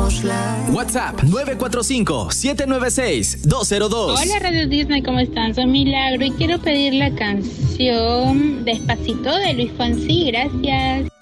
WhatsApp 945-796-202. Hola Radio Disney, ¿cómo están? Soy Milagro y quiero pedir la canción Despacito de Luis Fonsi. Gracias.